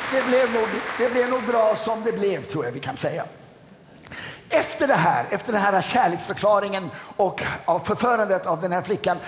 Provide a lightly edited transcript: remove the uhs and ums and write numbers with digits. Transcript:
det blev nog bra som det blev, tror jag vi kan säga. Efter den här kärleksförklaringen och av förförandet av den här flickan,